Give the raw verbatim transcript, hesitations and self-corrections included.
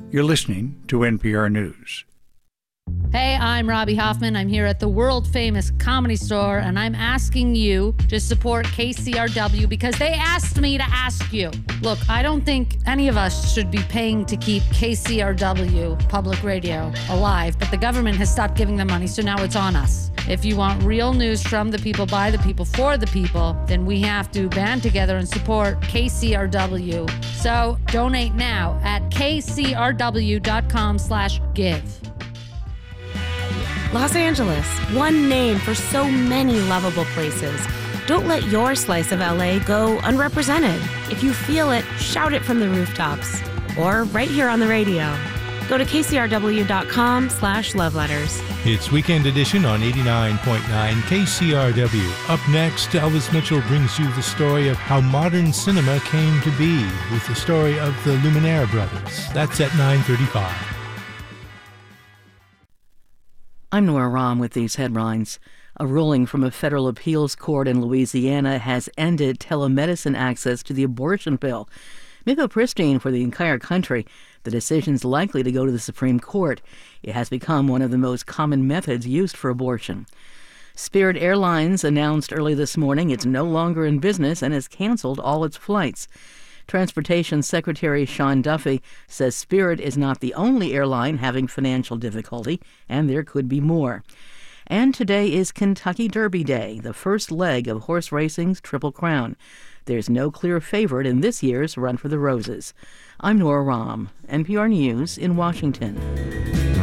You're listening to N P R News. Hey, I'm Robbie Hoffman. I'm here at the world-famous Comedy Store, and I'm asking you to support K C R W because they asked me to ask you. Look, I don't think any of us should be paying to keep K C R W, public radio, alive, but the government has stopped giving them money, so now it's on us. If you want real news from the people, by the people, for the people, then we have to band together and support K C R W. So donate now at kcrw.com slash give. Los Angeles, one name for so many lovable places. Don't let your slice of L A go unrepresented. If you feel it, shout it from the rooftops. Or right here on the radio. Go to kcrw.com slash love letters. It's Weekend Edition on eighty-nine point nine K C R W. Up next, Elvis Mitchell brings you the story of how modern cinema came to be with the story of the Lumiere brothers. That's at nine thirty-five. I'm Nora Rahm with these headlines. A ruling from a federal appeals court in Louisiana has ended telemedicine access to the abortion pill. Mifepristone for the entire country. The decision's likely to go to the Supreme Court. It has become one of the most common methods used for abortion. Spirit Airlines announced early this morning it's no longer in business and has canceled all its flights. Transportation Secretary Sean Duffy says Spirit is not the only airline having financial difficulty, and there could be more. And today is Kentucky Derby Day, the first leg of horse racing's Triple Crown. There's no clear favorite in this year's Run for the Roses. I'm Nora Rahm, N P R News in Washington.